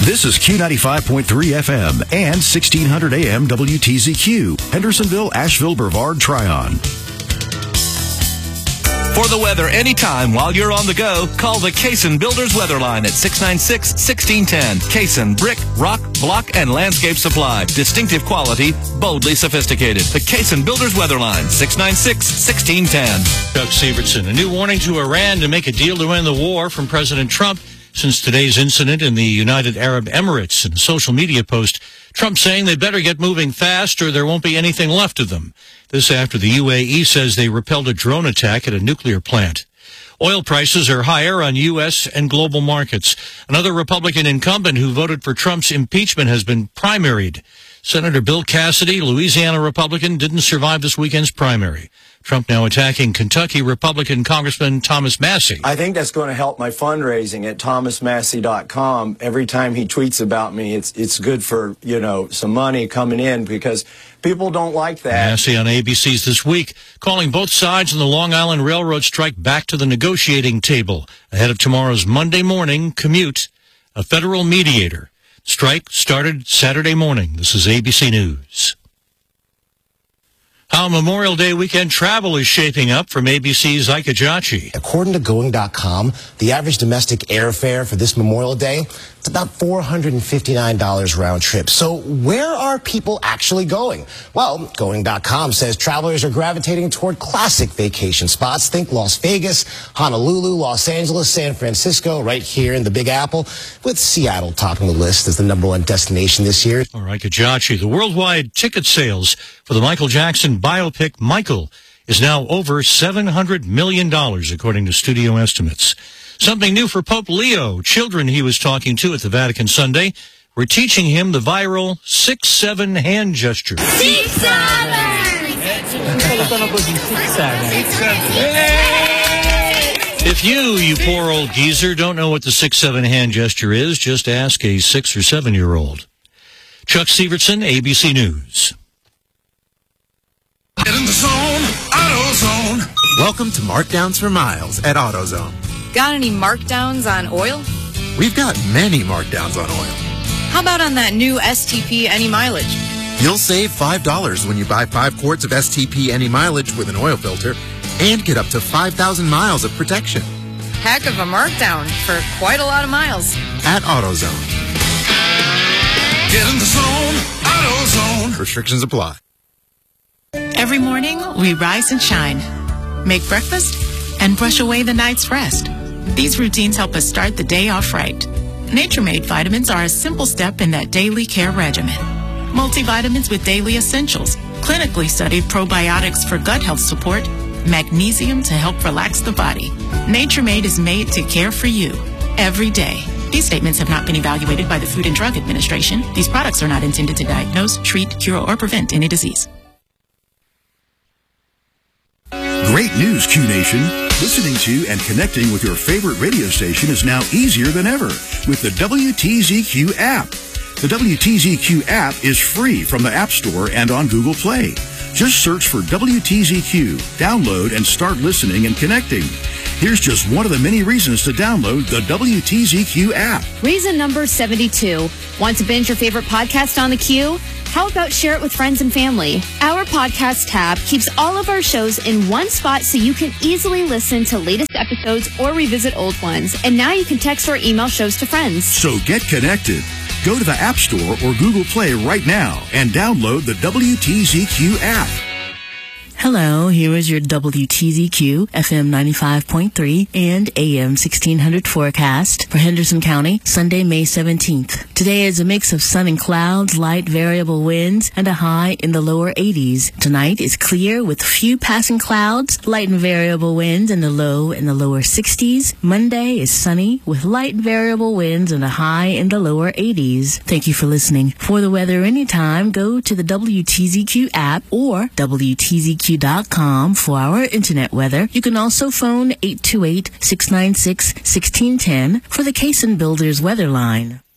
This is Q95.3 FM and 1600 AM WTZQ, Hendersonville, Asheville, Brevard, Tryon. For the weather anytime while you're on the go, call the Cason Builders Weather Line at 696-1610. Cason, brick, rock, block, and landscape supply. Distinctive quality, boldly sophisticated. The Cason Builders Weather Line, 696-1610. Chuck Severson, a new warning to Iran to make a deal to end the war from President Trump since today's incident in the United Arab Emirates. In a social media post, Trump saying they better get moving fast or there won't be anything left of them. This after the UAE says they repelled a drone attack at a nuclear plant. Oil prices are higher on U.S. and global markets. Another Republican incumbent who voted for Trump's impeachment has been primaried. Senator Bill Cassidy, Louisiana Republican, didn't survive this weekend's primary. Trump now attacking Kentucky Republican Congressman Thomas Massie. I think that's going to help my fundraising at thomasmassie.com. Every time he tweets about me, it's good for, some money coming in because people don't like that. Massie on ABC's This Week, calling both sides in the Long Island Railroad strike back to the negotiating table ahead of tomorrow's Monday morning commute. A federal mediator. Strike started Saturday morning. This is ABC News. How Memorial Day weekend travel is shaping up from ABC's Ike Ajachi. According to Going.com, the average domestic airfare for this Memorial Day, it's about $459 round trip. So where are people actually going? Well, Going.com says travelers are gravitating toward classic vacation spots. Think Las Vegas, Honolulu, Los Angeles, San Francisco, right here in the Big Apple, with Seattle topping the list as the #1 destination this year. All right, Kajachi, the worldwide ticket sales for the Michael Jackson biopic Michael is now over $700 million, according to studio estimates. Something new for Pope Leo. Children he was talking to at the Vatican Sunday were teaching him the viral 6-7 hand gesture. 6-7! If you poor old geezer, don't know what the 6-7 hand gesture is, just ask a 6 or 7-year-old. Chuck Severson, ABC News. Get in the zone, AutoZone. Welcome to Markdowns for Miles at AutoZone. Got any markdowns on oil? We've got many markdowns on oil. How about on that new STP Any Mileage? You'll save $5 when you buy 5 quarts of STP Any Mileage with an oil filter and get up to 5,000 miles of protection. Heck of a markdown for quite a lot of miles. At AutoZone. Get in the zone, AutoZone. Restrictions apply. Every morning, we rise and shine, make breakfast, and brush away the night's rest. These routines help us start the day off right. Nature-Made vitamins are a simple step in that daily care regimen. Multivitamins with daily essentials, clinically studied probiotics for gut health support, magnesium to help relax the body. Nature-Made is made to care for you every day. These statements have not been evaluated by the Food and Drug Administration. These products are not intended to diagnose, treat, cure, or prevent any disease. Great news, Q Nation. Listening to and connecting with your favorite radio station is now easier than ever with the WTZQ app. The WTZQ app is free from the App Store and on Google Play. Just search for WTZQ, download, and start listening and connecting. Here's just one of the many reasons to download the WTZQ app. Reason number 72. Want to binge your favorite podcast on the Q? How about share it with friends and family? Our podcast tab keeps all of our shows in one spot so you can easily listen to latest episodes or revisit old ones. And now you can text or email shows to friends. So get connected. Go to the App Store or Google Play right now and download the WTZQ app. Hello, here is your WTZQ FM 95.3 and AM 1600 forecast for Henderson County, Sunday, May 17th. Today is a mix of sun and clouds, light variable winds, and a high in the lower 80s. Tonight is clear with few passing clouds, light and variable winds, and a low in the lower 60s. Monday is sunny with light variable winds and a high in the lower 80s. Thank you for listening. For the weather anytime, go to the WTZQ app or WTZQ.com for our internet weather. You can also phone 828-696-1610 for the Cason Builders weather line.